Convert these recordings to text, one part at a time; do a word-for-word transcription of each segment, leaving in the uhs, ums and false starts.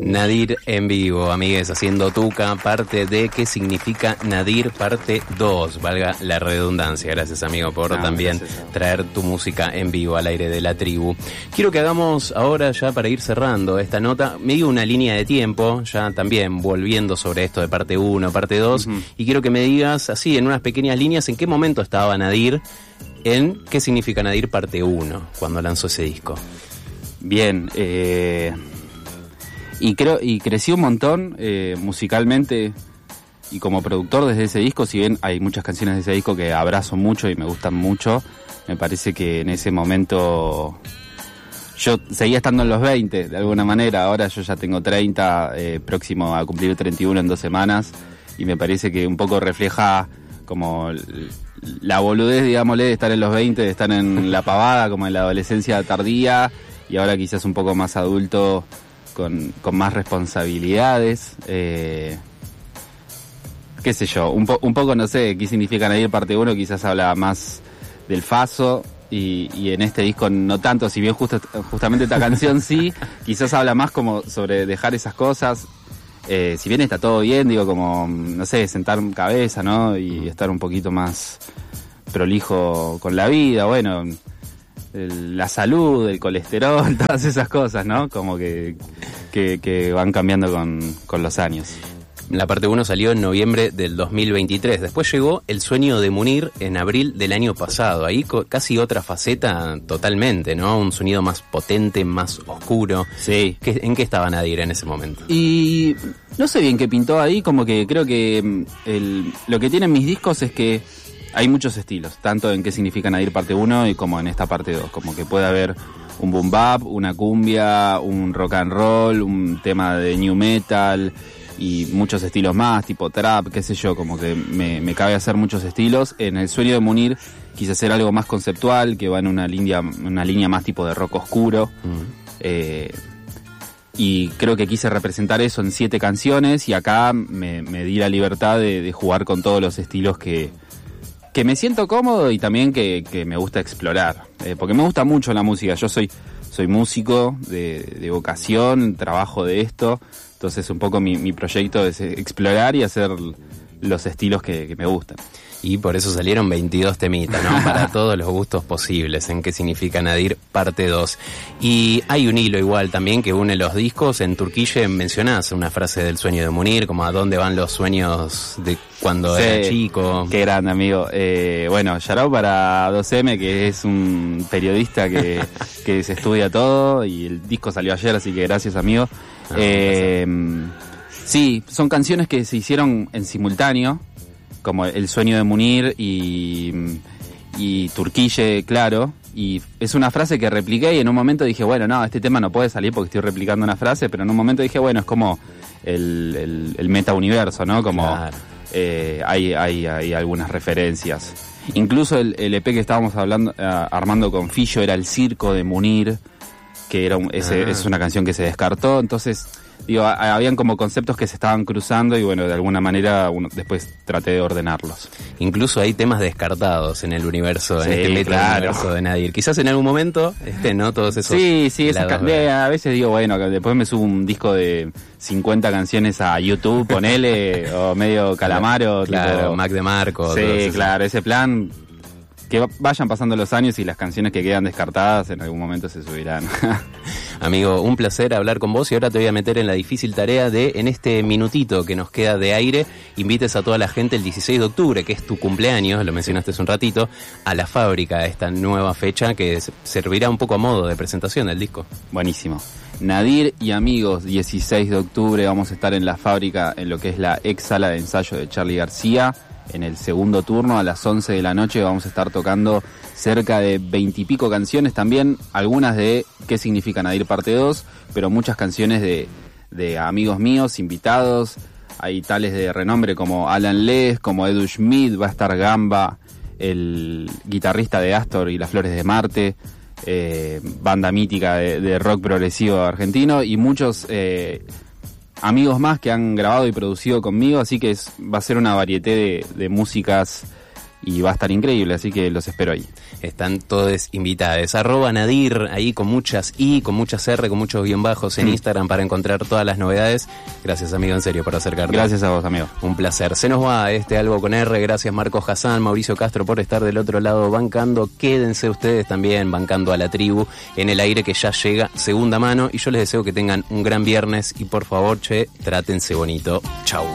Nadir en vivo, amigues, haciendo tuca, parte de ¿Qué significa Nadir? Parte dos, valga la redundancia. Gracias, amigo, por no, también gracias, traer tu música en vivo al aire de la tribu. Quiero que hagamos ahora, ya para ir cerrando esta nota, me digo una línea de tiempo, ya también volviendo sobre esto de parte uno, parte dos, uh-huh. y quiero que me digas, así, en unas pequeñas líneas, en qué momento estaba Nadir en ¿Qué significa Nadir? Parte uno, cuando lanzó ese disco. Bien, eh... Y creo y creció un montón eh, musicalmente y como productor desde ese disco, si bien hay muchas canciones de ese disco que abrazo mucho y me gustan mucho, me parece que en ese momento yo seguía estando en los veinte de alguna manera, ahora yo ya tengo treinta, eh, próximo a cumplir treinta y uno en dos semanas, y me parece que un poco refleja como la boludez, digámosle, de estar en los veinte, de estar en la pavada, como en la adolescencia tardía, y ahora quizás un poco más adulto, Con, con más responsabilidades, eh, qué sé yo, un, po, un poco no sé qué significa Nadir parte uno, quizás habla más del faso y, y en este disco no tanto, si bien justo, justamente esta canción sí, quizás habla más como sobre dejar esas cosas, eh, si bien está todo bien, digo como, no sé, sentar cabeza, ¿no? Y estar un poquito más prolijo con la vida, bueno, el, la salud, el colesterol, todas esas cosas, ¿no? Como que, que, que van cambiando con, con los años. La parte uno salió en noviembre del dos mil veintitrés. Después llegó El sueño de Munir en abril del año pasado. Ahí co- casi otra faceta totalmente, ¿no? Un sonido más potente, más oscuro. Sí. ¿Qué, ¿En qué estaba Nadir en ese momento? Y no sé bien qué pintó ahí, como que creo que el, lo que tienen mis discos es que hay muchos estilos, tanto en Qué significa Nadir parte uno y como en esta parte dos. Como que puede haber un boom bap, una cumbia, un rock and roll, un tema de new metal y muchos estilos más, tipo trap, qué sé yo, como que me, me cabe hacer muchos estilos. En El sueño de Munir quise hacer algo más conceptual, que va en una línea, una línea más tipo de rock oscuro. Mm. Eh, y creo que quise representar eso en siete canciones, y acá me, me di la libertad de, de jugar con todos los estilos que, que me siento cómodo y también que, que me gusta explorar. Eh, porque me gusta mucho la música, yo soy, soy músico de, de vocación, trabajo de esto. Entonces un poco mi, mi proyecto es explorar y hacer los estilos que, que me gustan. Y por eso salieron veintidós temitas, ¿no? Para todos los gustos posibles, en Qué significa Nadir, parte dos. Y hay un hilo igual también que une los discos. En Turquille mencionás una frase del sueño de Munir, como a dónde van los sueños de cuando sí, era chico. Qué grande, amigo. Eh, bueno, shout out para dos eme, que es un periodista que, que se estudia todo, y el disco salió ayer, así que gracias, amigo. Ah, eh, sí, son canciones que se hicieron en simultáneo, como El sueño de Munir y, y Turquille, claro, y es una frase que repliqué, y en un momento dije, bueno, no, este tema no puede salir porque estoy replicando una frase, pero en un momento dije, bueno, es como el, el, el meta-universo, ¿no? Como claro. eh, hay, hay, hay algunas referencias. Incluso el, el E P que estábamos hablando, uh, armando con Fillo era El circo de Munir, que era un, ese, ah. es una canción que se descartó, entonces digo, a, habían como conceptos que se estaban cruzando y bueno, de alguna manera uno, después traté de ordenarlos. Incluso hay temas descartados en el universo, sí, en este meta claro. universo de Nadir. Quizás en algún momento, este, ¿no? Todos esos. Sí, sí, esas can- de, a veces digo, bueno, después me subo un disco de cincuenta canciones a YouTube, ponele, o medio Calamaro. Claro, tipo, Mac DeMarco. Sí, claro, ese plan. Que vayan pasando los años y las canciones que quedan descartadas en algún momento se subirán. Amigo, un placer hablar con vos, y ahora te voy a meter en la difícil tarea de, en este minutito que nos queda de aire, invites a toda la gente el dieciséis de octubre, que es tu cumpleaños, lo mencionaste hace un ratito, a La Fábrica, a esta nueva fecha que servirá un poco a modo de presentación del disco. Buenísimo. Nadir y amigos, dieciséis de octubre vamos a estar en La Fábrica, en lo que es la ex sala de ensayo de Charly García. En el segundo turno, a las once de la noche, vamos a estar tocando cerca de veintipico canciones también, algunas de Qué significa Nadir parte dos, pero muchas canciones de, de amigos míos, invitados. Hay tales de renombre como Alan Les, como Edu Schmidt, va a estar Gamba, el guitarrista de Astor y Las Flores de Marte, eh, banda mítica de, de rock progresivo argentino, y muchos eh, amigos más que han grabado y producido conmigo, así que es, va a ser una variedad de, de músicas y va a estar increíble, así que los espero ahí. Están todos invitados. Arroba Nadir, ahí con muchas I, con muchas R, con muchos guión bajos en mm. Instagram para encontrar todas las novedades. Gracias, amigo, en serio, por acercarte. Gracias a vos, amigo. Un placer. Se nos va este Algo con R. Gracias, Marcos Hassan, Mauricio Castro, por estar del otro lado bancando. Quédense ustedes también bancando a la tribu en el aire, que ya llega segunda mano. Y yo les deseo que tengan un gran viernes y, por favor, che, trátense bonito. Chau.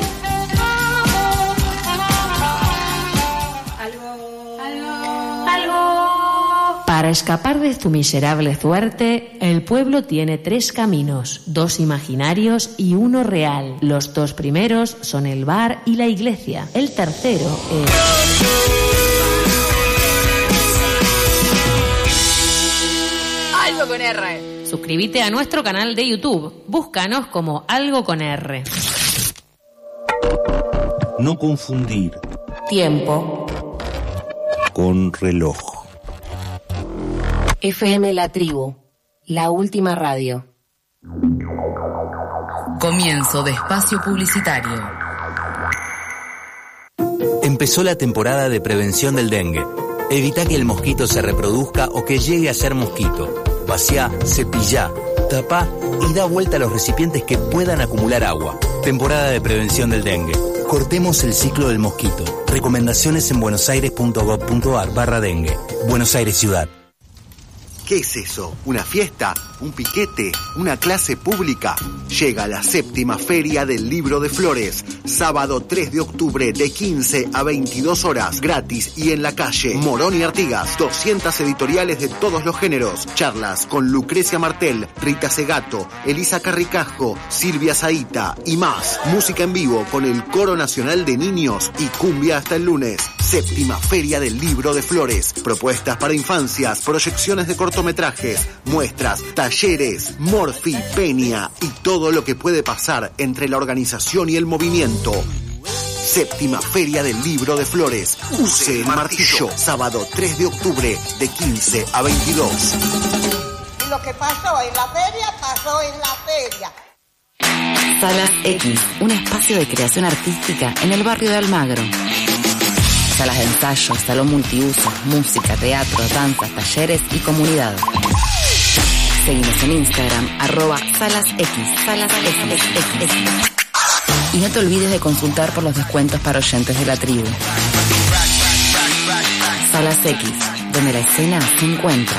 Para escapar de tu miserable suerte, el pueblo tiene tres caminos, dos imaginarios y uno real. Los dos primeros son el bar y la iglesia. El tercero es... Algo con R. Suscríbete a nuestro canal de YouTube. Búscanos como Algo con R. No confundir tiempo con reloj. F M La Tribu, la última radio. Comienzo de espacio publicitario. Empezó la temporada de prevención del dengue. Evita que el mosquito se reproduzca o que llegue a ser mosquito. Vaciá, cepillá, tapá y da vuelta a los recipientes que puedan acumular agua. Temporada de prevención del dengue. Cortemos el ciclo del mosquito. Recomendaciones en buenosaires.gov.ar barra dengue. Buenos Aires Ciudad. ¿Qué es eso? ¿Una fiesta? ¿Un piquete? ¿Una clase pública? Llega la séptima Feria del Libro de Flores. Sábado tres de octubre de quince a veintidós horas. Gratis y en la calle. Morón y Artigas. doscientas editoriales de todos los géneros. Charlas con Lucrecia Martel, Rita Segato, Elisa Carricajo, Silvia Zaita y más. Música en vivo con el Coro Nacional de Niños y cumbia hasta el lunes. Séptima Feria del Libro de Flores. Propuestas para infancias, proyecciones de cortometrajes, muestras, talleres, Morfi, Peña y todo lo que puede pasar entre la organización y el movimiento. Séptima Feria del Libro de Flores. Use el martillo. Sábado tres de octubre de quince a veintidós. Y lo que pasó en la feria, pasó en la feria. Salas X, un espacio de creación artística en el barrio de Almagro. Salas de ensayo, salón multiuso, música, teatro, danzas, talleres y comunidad. Seguimos en Instagram, arroba Salas X, Salas X. Y no te olvides de consultar por los descuentos para oyentes de la tribu. Salas X, donde la escena se encuentra.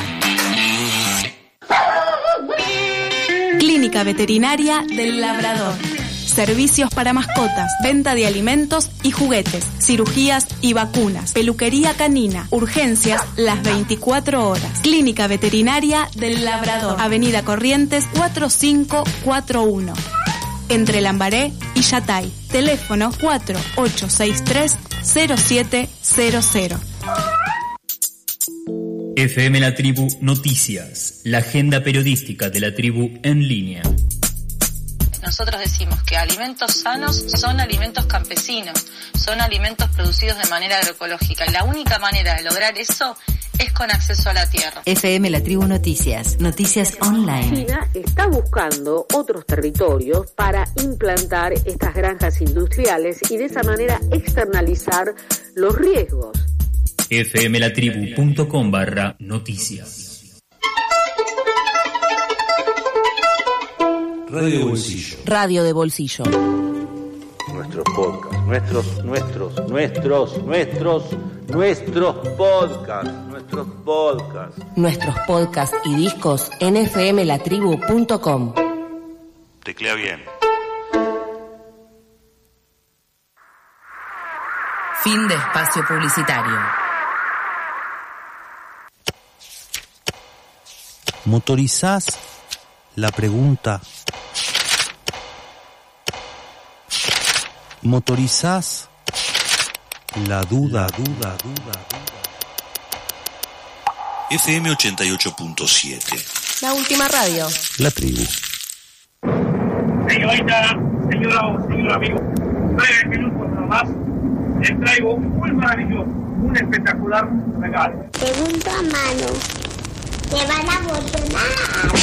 Clínica Veterinaria del Labrador. Servicios para mascotas, venta de alimentos y juguetes, cirugías y vacunas, peluquería canina, urgencias las veinticuatro horas. Clínica Veterinaria del Labrador, Avenida Corrientes cuatro cinco cuatro uno, entre Lambaré y Yatay. Teléfono cuatro ocho seis tres cero siete cero cero. F M La Tribu Noticias, la agenda periodística de la tribu en línea. Nosotros decimos que alimentos sanos son alimentos campesinos, son alimentos producidos de manera agroecológica y la única manera de lograr eso es con acceso a la tierra. F M La Tribu Noticias, noticias online. China está buscando otros territorios para implantar estas granjas industriales y de esa manera externalizar los riesgos. F M La Tribu punto com barra noticias. Radio de Bolsillo. Radio de Bolsillo. Nuestros podcasts, nuestros, nuestros, nuestros, nuestros, nuestros podcasts, nuestros podcasts. Nuestros podcasts y discos en F M La Tribu punto com. Teclea bien. Fin de espacio publicitario. ¿Motorizás? La pregunta. ¿Motorizás? La duda, duda, duda. F M ochenta y ocho punto siete. La última radio. La tribu. Señorita, señora, señor amigo, breves minutos nada más, les traigo un muy maravilloso, un espectacular regalo. Segundo a mano, te van a abonar.